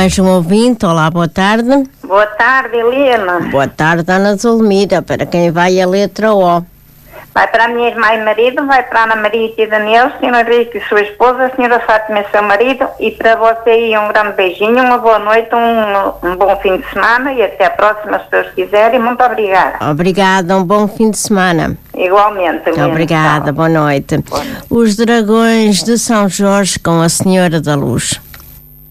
Mais um ouvinte, olá, boa tarde. Boa tarde, Helena. Boa tarde, Ana Zulmira. Para quem vai a letra O? Vai para a minha irmã e marido, vai para a Ana Maria e Daniel, o Sr. Henrique e sua esposa, a Sra. Fátima e seu marido, e para você aí um grande beijinho, uma boa noite, um bom fim de semana e até a próxima, se Deus quiser, e muito obrigada. Obrigada, um bom fim de semana. Igualmente, Helena. Obrigada, boa noite. Boa noite. Os Dragões de São Jorge com a Senhora da Luz.